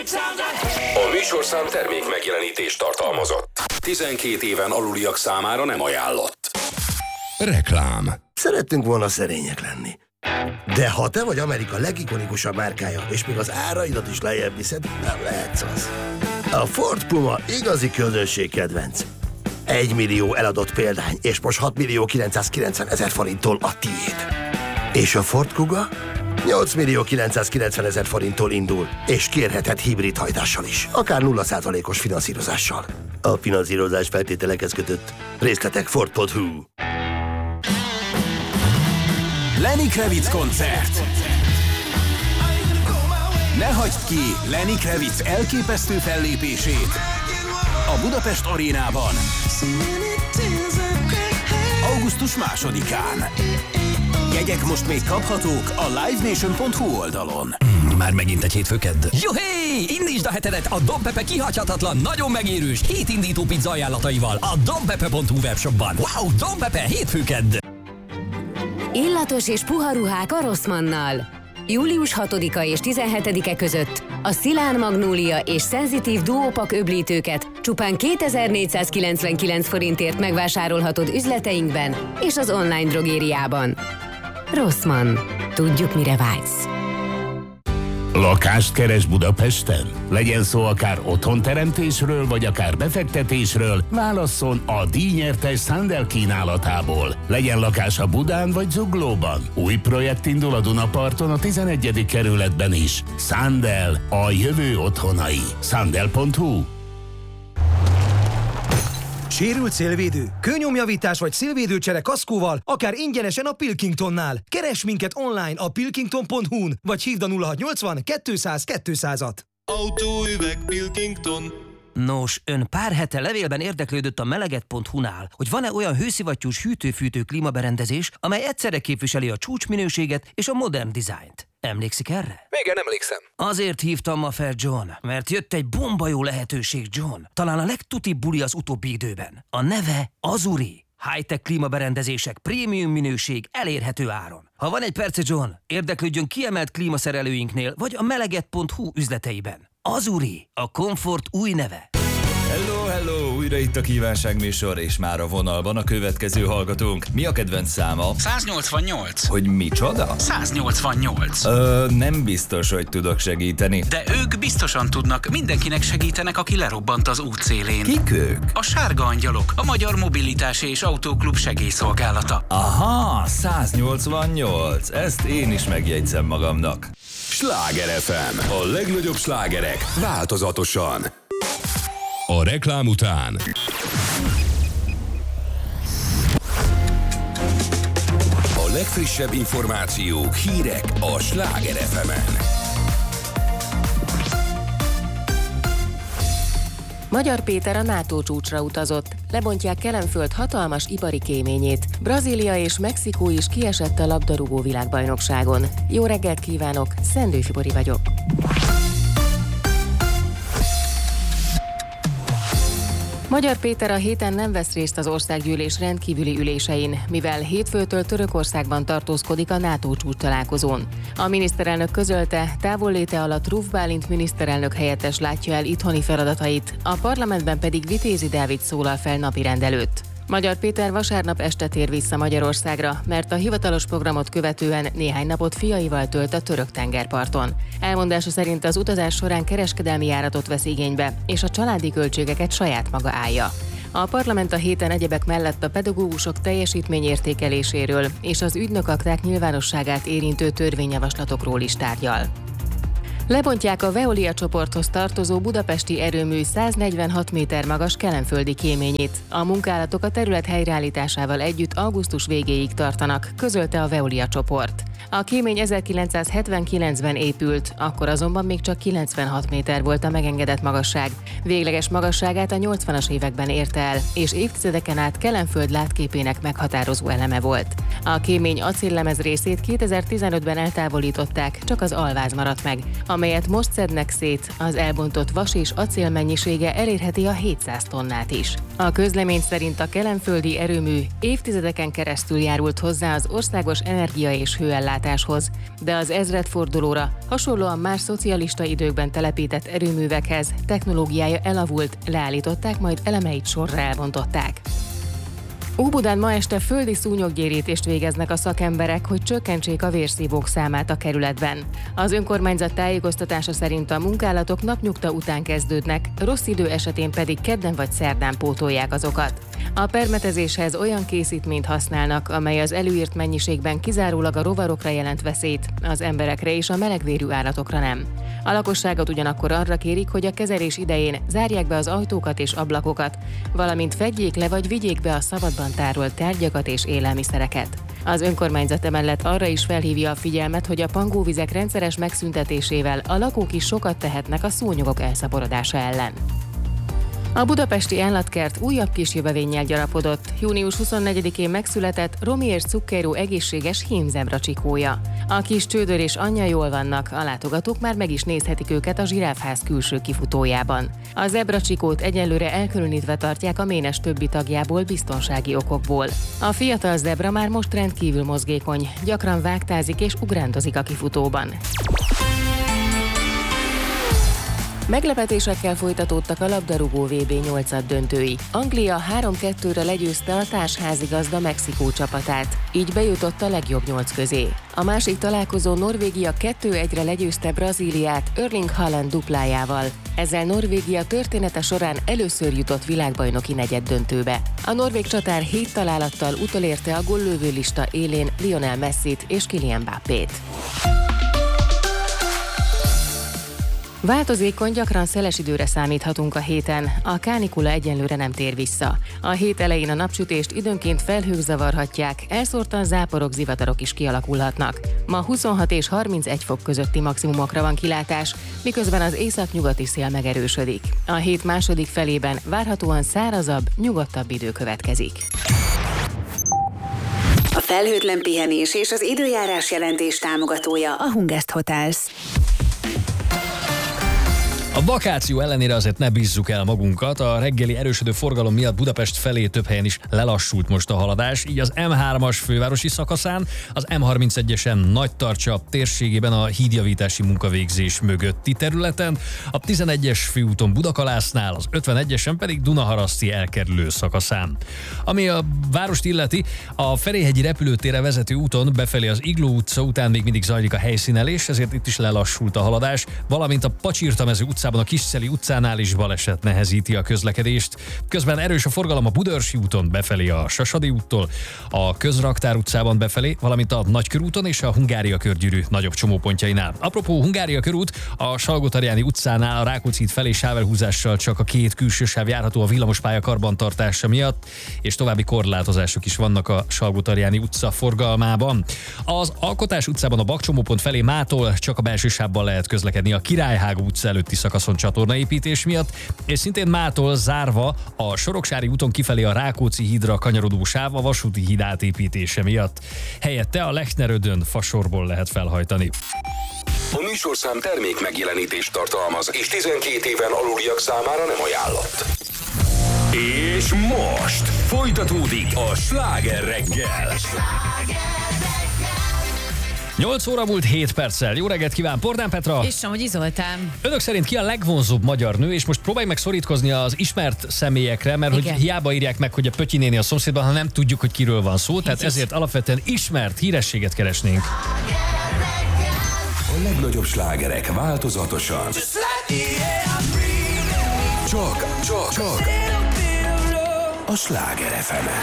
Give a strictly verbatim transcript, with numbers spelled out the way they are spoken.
A műsorszám termék megjelenítést tartalmazott. tizenkét éven aluliak számára nem ajánlott. Reklám. Szerettünk volna szerények lenni. De ha te vagy Amerika legikonikusabb márkája, és még az áraidat is lejjebb viszed, nem lehetsz az. A Ford Puma igazi közönségkedvenc. Egy millió eladott példány, és most hat millió kilencszázkilencven ezer forinttól a tiéd. És a Ford Kuga nyolc millió kilencszázkilencven ezer forinttól indul, és kérheted hibrid hajtással is, akár nulla százalékos finanszírozással. A finanszírozás feltételekhez kötött. Részletek ford pont hu. Lenny Kravitz koncert. Ne hagyd ki Lenny Kravitz elképesztő fellépését a Budapest Arénában augusztus másodikán. Jegyek most még kaphatók a live nation pont hu oldalon. Mm, már megint egy hétfőkedd. Juhé! Indítsd a hetedet a Don Pepe kihagyhatatlan, nagyon megérős hétindító pizza ajánlataival a don pepe pont hu webshopban. Wow, Don Pepe hétfőkedd! Illatos és puha ruhák a Rossmannnal. július hatodika és tizenhetedike között a Szilán Magnólia és Szenzitív duópak öblítőket csupán kétezer-négyszázkilencvenkilenc forintért megvásárolhatod üzleteinkben és az online drogériában. Rossmann. Tudjuk, mire vágysz. Lakást keres Budapesten? Legyen szó akár otthonteremtésről, vagy akár befektetésről, válasszon a díjnyertes Sandel kínálatából. Legyen lakása Budán vagy Zuglóban. Új projekt indul a Dunaparton a tizenegyedik kerületben is. Sandel, a jövő otthonai. Sandel pont hu. Sérült szélvédő, kőnyomjavítás vagy szélvédőcsere kaszkóval, akár ingyenesen a Pilkingtonnál. Keresd minket online a pilkington pont hu-n, vagy hívd a nulla hatszáznyolcvan kétszáz kétszázat. Autóüveg Pilkington. Nos, ön pár hete levélben érdeklődött a meleget pont hu-nál, hogy van-e olyan hőszivattyús hűtő-fűtő klímaberendezés, amely egyszerre képviseli a csúcsminőséget és a modern dizájnt. Emlékszik erre? Igen, emlékszem. Azért hívtam ma fel, John, mert jött egy bomba jó lehetőség, John. Talán a legtutibb buli az utóbbi időben. A neve Azuri. High-tech klímaberendezések, prémium minőség, elérhető áron. Ha van egy perce, John, érdeklődjön kiemelt klímaszerelőinknél, vagy a meleget pont hu üzleteiben. Azuri, a komfort új neve. Hello, hello! Újra itt a kívánságműsor, és már a vonalban a következő hallgatónk. Mi a kedvenc száma? száznyolcvannyolc. Hogy micsoda? száznyolcvannyolc. Ö, nem biztos, hogy tudok segíteni. De ők biztosan tudnak, mindenkinek segítenek, aki lerobbant az útszélén. Kik ők? A Sárga Angyalok, a Magyar Mobilitási és Autóklub segélyszolgálata. Aha, száznyolcvannyolc. Ezt én is megjegyzem magamnak. Sláger ef em. A legnagyobb slágerek változatosan. A reklám után a legfrissebb információk, hírek a Sláger ef emen. Magyar Péter a NATO csúcsra utazott. Lebontják Kelenföld hatalmas ipari kéményét. Brazília és Mexikó is kiesett a labdarúgó világbajnokságon. Jó reggelt kívánok, Szendő Fibori vagyok. Magyar Péter a héten nem vesz részt az országgyűlés rendkívüli ülésein, mivel hétfőtől Törökországban tartózkodik a NATO csúcstalálkozón. A miniszterelnök közölte, távolléte alatt Ruf Bálint miniszterelnök helyettes látja el itthoni feladatait, a parlamentben pedig Vitézi Dávid szólal fel napirend előtt. Magyar Péter vasárnap este tér vissza Magyarországra, mert a hivatalos programot követően néhány napot fiaival tölt a török tengerparton. Elmondása szerint az utazás során kereskedelmi járatot vesz igénybe, és a családi költségeket saját maga állja. A parlament a héten egyebek mellett a pedagógusok teljesítményértékeléséről és az ügynökakták nyilvánosságát érintő törvényjavaslatokról is tárgyal. Lebontják a Veolia csoporthoz tartozó budapesti erőmű száznegyvenhat méter magas kelenföldi kéményét. A munkálatok a terület helyreállításával együtt augusztus végéig tartanak, közölte a Veolia csoport. A kémény ezerkilencszázhetvenkilencben épült, akkor azonban még csak kilencvenhat méter volt a megengedett magasság. Végleges magasságát a nyolcvanas években érte el, és évtizedeken át Kelenföld látképének meghatározó eleme volt. A kémény acéllemez részét kétezer-tizenötben eltávolították, csak az alváz maradt meg, amely amelyet most szednek szét, az elbontott vas és acél mennyisége elérheti a hétszáz tonnát is. A közlemény szerint a kelenföldi erőmű évtizedeken keresztül járult hozzá az országos energia- és hőellátáshoz, de az ezredfordulóra, hasonlóan más szocialista időkben telepített erőművekhez technológiája elavult, leállították, majd elemeit sorra elbontották. Óbudán ma este földi szúnyoggyérítést végeznek a szakemberek, hogy csökkentsék a vérszívók számát a kerületben. Az önkormányzat tájékoztatása szerint a munkálatok napnyugta után kezdődnek, rossz idő esetén pedig kedden vagy szerdán pótolják azokat. A permetezéshez olyan készítményt használnak, amely az előírt mennyiségben kizárólag a rovarokra jelent veszélyt, az emberekre és a melegvérű állatokra nem. A lakosságot ugyanakkor arra kérik, hogy a kezelés idején zárják be az ajtókat és ablakokat, valamint fedjék le vagy vigyék be a szabadban tárolt tárgyakat és élelmiszereket. Az önkormányzat emellett arra is felhívja a figyelmet, hogy a pangóvizek rendszeres megszüntetésével a lakók is sokat tehetnek a szúnyogok elszaporodása ellen. A budapesti állatkert újabb kis jövevénnyel gyarapodott. június huszonnegyedikén megszületett Romi és Zucchero egészséges hímzebra csikója. A kis csődör és anyja jól vannak, a látogatók már meg is nézhetik őket a zsiráfház külső kifutójában. A zebracsikót egyelőre elkülönítve tartják a ménes többi tagjából biztonsági okokból. A fiatal zebra már most rendkívül mozgékony, gyakran vágtázik és ugrándozik a kifutóban. Meglepetésekkel folytatódtak a labdarúgó vé bé nyolcad döntői. Anglia három kettőre legyőzte a társházigazda Mexikó csapatát, így bejutott a legjobb nyolc közé. A másik találkozó Norvégia kettő egyre legyőzte Brazíliát Erling Haaland duplájával. Ezzel Norvégia története során először jutott világbajnoki negyeddöntőbe. A norvég csatár hét találattal utolérte a góllövő lista élén Lionel Messit és Kylian Mbappét. Változékony, gyakran szeles időre számíthatunk a héten. A kánikula egyenlőre nem tér vissza. A hét elején a napsütést időnként felhők zavarhatják, elszórtan záporok, zivatarok is kialakulhatnak. Ma huszonhat és harmincegy fok közötti maximumokra van kilátás, miközben az északnyugati szél megerősödik. A hét második felében várhatóan szárazabb, nyugodtabb idő következik. A felhőtlen pihenés és az időjárás jelentés támogatója a Hungest Hotels. A vakáció ellenére azért ne bízzuk el magunkat, a reggeli erősödő forgalom miatt Budapest felé több helyen is lelassult most a haladás, így az em hármas fővárosi szakaszán, az em harmincegyesen Nagytarcsa térségében a hídjavítási munkavégzés mögötti területen, a tizenegyes főúton Budakalásznál, az ötvenegyesen pedig Dunaharaszti elkerülő szakaszán. Ami a várost illeti, a Ferihegyi repülőtérre vezető úton befelé az Igló utca után még mindig zajlik a helyszínelés, ezért itt is lelassult a haladás, valamint a Pacsirtamező utcában a Kisszeli utcánál is baleset nehezíti a közlekedést. Közben erős a forgalom a Budaörsi úton befelé a Sasadi úttól, a Közraktár utcában befelé, valamint a Nagykörúton és a Hungária körgyűrű nagyobb csomópontjainál. Apropó Hungária körút, a Salgótarjáni utcánál a Rákóczi híd felé sávelhúzással csak a két külső sáv járható a villamospálya karbantartása miatt, és további korlátozások is vannak a Salgótarjáni utca forgalmában. Az Alkotás utcában a Bakcsomópont felé mától csak a belső sávban lehet közlekedni a Királyhágó utca előtti szakaszon csatornaépítés miatt, és szintén mától zárva a Soroksári úton kifelé a Rákóczi hídra kanyarodó sáv a vasúti híd átépítése miatt. Helyette a Lechnerödön fasorból lehet felhajtani. A műsorszám termék megjelenítést tartalmaz, és tizenkét éven aluliak számára nem ajánlott. És most folytatódik a Sláger reggel. nyolc óra múlt hét perccel. Jó reggelt kíván, Pordán Petra! És Somogyi Zoltán. Önök szerint ki a legvonzóbb magyar nő, és most próbálj meg szorítkozni az ismert személyekre, mert igen, hogy hiába írják meg, hogy a Pötyi néni a szomszédban, ha nem tudjuk, hogy kiről van szó, tehát ezért alapvetően ismert hírességet keresnénk. A legnagyobb slágerek változatosan. Csak, csak, csak a Sláger ef emen.